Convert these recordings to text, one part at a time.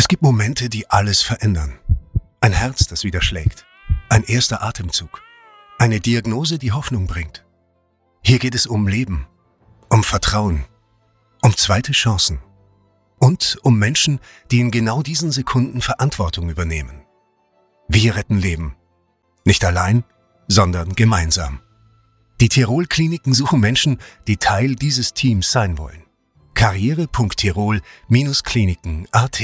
Es gibt Momente, die alles verändern. Ein Herz, das wieder schlägt. Ein erster Atemzug. Eine Diagnose, die Hoffnung bringt. Hier geht es um Leben, um Vertrauen, um zweite Chancen und um Menschen, die in genau diesen Sekunden Verantwortung übernehmen. Wir retten Leben. Nicht allein, sondern gemeinsam. Die Tirol-Kliniken suchen Menschen, die Teil dieses Teams sein wollen. karriere.tirol-kliniken.at.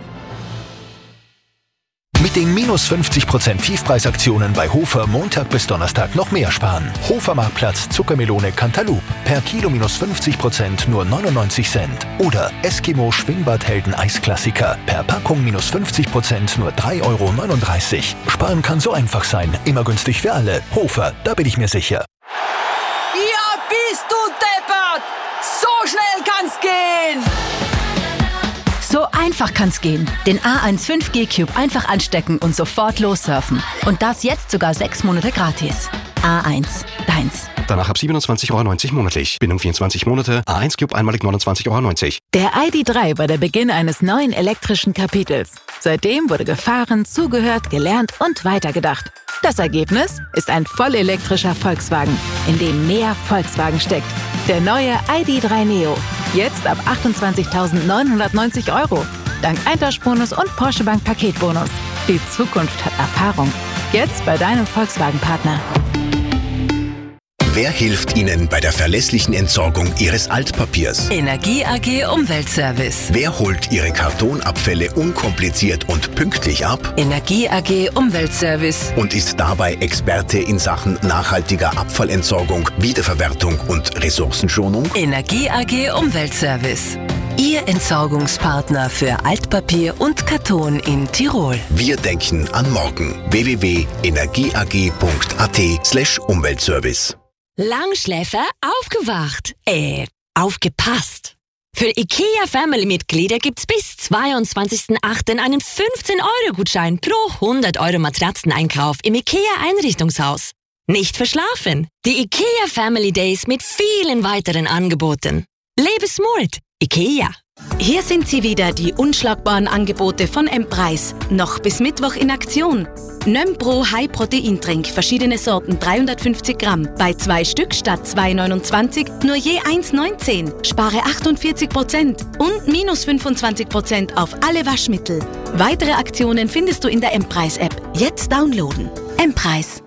Mit den minus 50% Tiefpreisaktionen bei Hofer Montag bis Donnerstag noch mehr sparen. Hofer Marktplatz Zuckermelone Cantaloupe. Per Kilo minus 50% nur 99 Cent. Oder Eskimo Schwingbadhelden Eisklassiker. Per Packung minus 50% nur 3,39 Euro. Sparen kann so einfach sein. Immer günstig für alle. Hofer, da bin ich mir sicher. Ja, bist du deppert! So schnell kann's gehen! So einfach kann's gehen. Den A1 5G Cube einfach anstecken und sofort lossurfen. Und das jetzt sogar 6 Monate gratis. A1, deins. Danach ab 27,90 Euro monatlich. Bindung 24 Monate. A1 Cube einmalig 29,90 Euro. Der ID.3 war der Beginn eines neuen elektrischen Kapitels. Seitdem wurde gefahren, zugehört, gelernt und weitergedacht. Das Ergebnis ist ein vollelektrischer Volkswagen, in dem mehr Volkswagen steckt. Der neue ID.3 Neo. Jetzt ab 28.990 Euro. Dank Eintauschbonus und Porsche Bank Paketbonus. Die Zukunft hat Erfahrung. Jetzt bei deinem Volkswagen-Partner. Wer hilft Ihnen bei der verlässlichen Entsorgung Ihres Altpapiers? Energie AG Umweltservice. Wer holt Ihre Kartonabfälle unkompliziert und pünktlich ab? Energie AG Umweltservice. Und ist dabei Experte in Sachen nachhaltiger Abfallentsorgung, Wiederverwertung und Ressourcenschonung? Energie AG Umweltservice. Ihr Entsorgungspartner für Altpapier und Karton in Tirol. Wir denken an morgen. www.energieag.at/Umweltservice. Langschläfer aufgewacht. Aufgepasst. Für IKEA Family-Mitglieder gibt's bis 22.08. einen 15-Euro-Gutschein pro 100 Euro Matratzeneinkauf im IKEA-Einrichtungshaus. Nicht verschlafen. Die IKEA Family Days mit vielen weiteren Angeboten. Lebe smart. IKEA. Hier sind sie wieder, die unschlagbaren Angebote von M-Preis. Noch bis Mittwoch in Aktion. Nöm Pro High Protein Drink, verschiedene Sorten, 350 Gramm. Bei 2 Stück statt 2,29 nur je 1,19. Spare 48% und minus 25% auf alle Waschmittel. Weitere Aktionen findest du in der M-Preis-App. Jetzt downloaden. M-Preis.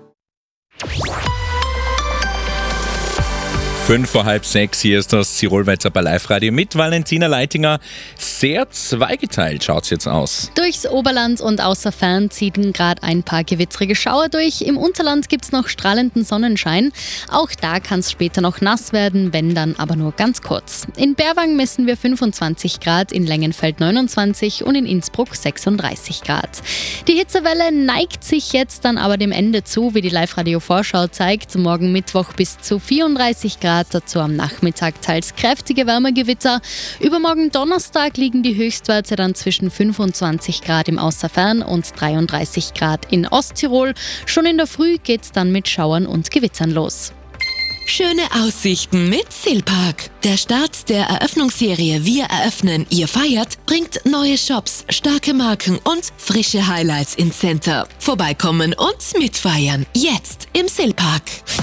5:05, hier ist das Tirol-Welt Live-Radio mit Valentina Leitinger. Sehr zweigeteilt schaut es jetzt aus. Durchs Oberland und außer Fern ziehen gerade ein paar gewittrige Schauer durch. Im Unterland gibt es noch strahlenden Sonnenschein. Auch da kann es später noch nass werden, wenn dann aber nur ganz kurz. In Berwang messen wir 25 Grad, in Lengenfeld 29 und in Innsbruck 36 Grad. Die Hitzewelle neigt sich jetzt dann aber dem Ende zu, wie die Live-Radio-Vorschau zeigt. Morgen Mittwoch bis zu 34 Grad. Dazu am Nachmittag teils kräftige Wärmegewitter. Übermorgen Donnerstag liegen die Höchstwerte dann zwischen 25 Grad im Außerfern und 33 Grad in Osttirol. Schon in der Früh geht's dann mit Schauern und Gewittern los. Schöne Aussichten mit Silpark. Der Start der Eröffnungsserie Wir eröffnen, ihr feiert bringt neue Shops, starke Marken und frische Highlights ins Center. Vorbeikommen und mitfeiern. Jetzt im Silpark.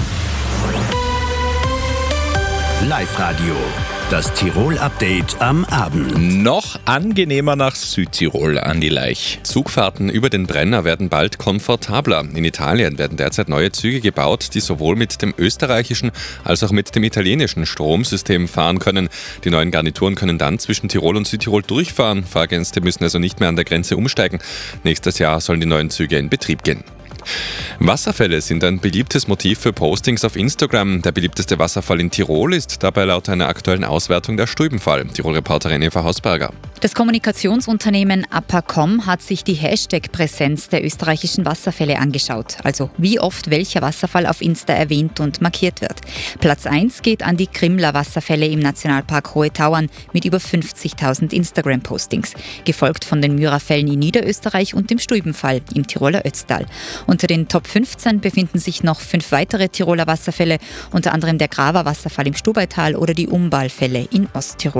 Live-Radio, das Tirol-Update am Abend. Noch angenehmer nach Südtirol an die Laich. Zugfahrten über den Brenner werden bald komfortabler. In Italien werden derzeit neue Züge gebaut, die sowohl mit dem österreichischen als auch mit dem italienischen Stromsystem fahren können. Die neuen Garnituren können dann zwischen Tirol und Südtirol durchfahren. Fahrgäste müssen also nicht mehr an der Grenze umsteigen. Nächstes Jahr sollen die neuen Züge in Betrieb gehen. Wasserfälle sind ein beliebtes Motiv für Postings auf Instagram. Der beliebteste Wasserfall in Tirol ist dabei laut einer aktuellen Auswertung der Stübenfall. Tirol-Reporterin Eva Hausberger. Das Kommunikationsunternehmen Apacom hat sich die Hashtag-Präsenz der österreichischen Wasserfälle angeschaut. Also wie oft welcher Wasserfall auf Insta erwähnt und markiert wird. Platz 1 geht an die Krimler Wasserfälle im Nationalpark Hohe Tauern mit über 50.000 Instagram-Postings. Gefolgt von den Myrafällen in Niederösterreich und dem Stübenfall im Tiroler Ötztal. Unter den Top 15 befinden sich noch 5 weitere Tiroler Wasserfälle, unter anderem der Graver Wasserfall im Stubaital oder die Umbal-Fälle in Osttirol.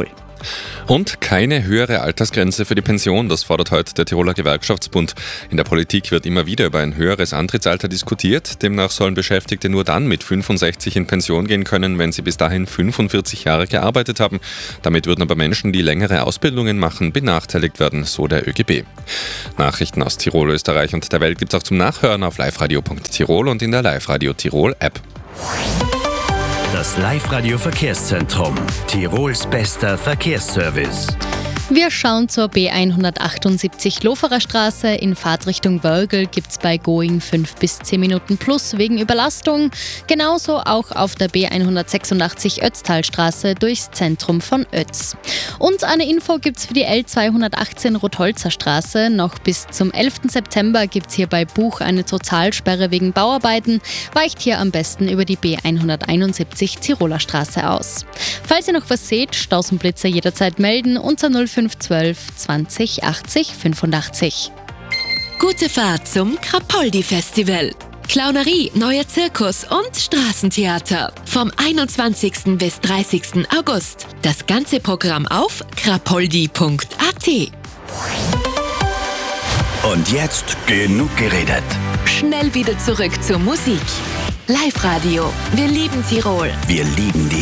Und keine höhere Altersgrenze für die Pension, das fordert heute der Tiroler Gewerkschaftsbund. In der Politik wird immer wieder über ein höheres Antrittsalter diskutiert. Demnach sollen Beschäftigte nur dann mit 65 in Pension gehen können, wenn sie bis dahin 45 Jahre gearbeitet haben. Damit würden aber Menschen, die längere Ausbildungen machen, benachteiligt werden, so der ÖGB. Nachrichten aus Tirol, Österreich und der Welt gibt es auch zum Nachhören auf liveradio.tirol und in der Live-Radio Tirol App. Das Live-Radio Verkehrszentrum, Tirols bester Verkehrsservice. Wir schauen zur B178 Loferer Straße. In Fahrtrichtung Wörgl gibt es bei Going 5 bis 10 Minuten plus wegen Überlastung. Genauso auch auf der B186 Ötztalstraße durchs Zentrum von Ötz. Und eine Info gibt es für die L218 Rotholzer Straße. Noch bis zum 11. September gibt es hier bei Buch eine Totalsperre wegen Bauarbeiten. Weicht hier am besten über die B171 Tiroler Straße aus. Falls ihr noch was seht, Staus und Blitzer jederzeit melden unter 0512 20 80 85. Gute Fahrt zum Krapoldi-Festival. Clownerie, neuer Zirkus und Straßentheater. Vom 21. bis 30. August. Das ganze Programm auf krapoldi.at. Und jetzt genug geredet. Schnell wieder zurück zur Musik. Live-Radio. Wir lieben Tirol. Wir lieben die